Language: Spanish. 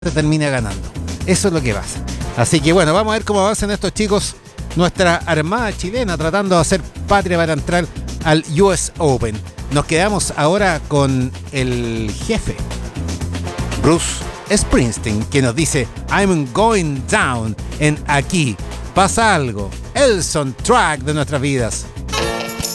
termina ganando. Eso es lo que pasa. Así que bueno, vamos a ver cómo avanzan estos chicos. Nuestra armada chilena tratando de hacer patria para entrar al US Open. Nos quedamos ahora con el jefe, Bruce Springsteen, que nos dice I'm going down en Aquí pasa algo, el soundtrack de nuestras vidas.